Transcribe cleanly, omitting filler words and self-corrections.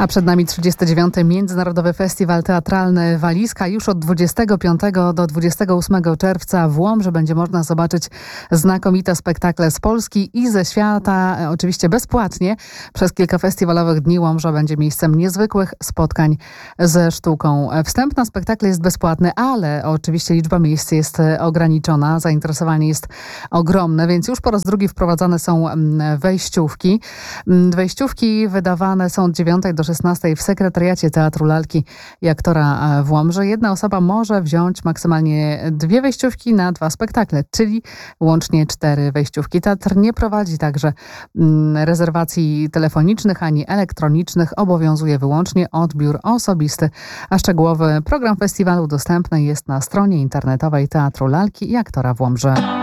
A przed nami 39. Międzynarodowy Festiwal Teatralny Walizka. Już od 25 do 28 czerwca w Łomży będzie można zobaczyć znakomite spektakle z Polski i ze świata. Oczywiście bezpłatnie. Przez kilka festiwalowych dni Łomża będzie miejscem niezwykłych spotkań ze sztuką. Wstęp na spektakle jest bezpłatny, ale oczywiście liczba miejsc jest ograniczona. Zainteresowanie jest ogromne, więc już po raz drugi wprowadzane są wejściówki. Wejściówki wydawane są od 9 do 16 w sekretariacie Teatru Lalki i Aktora w Łomży. Jedna osoba może wziąć maksymalnie 2 wejściówki na 2 spektakle, czyli łącznie 4 wejściówki. Teatr nie prowadzi także rezerwacji telefonicznych ani elektronicznych. Obowiązuje wyłącznie odbiór osobisty, a szczegółowy program festiwalu dostępny jest na stronie internetowej Teatru Lalki i Aktora w Łomży.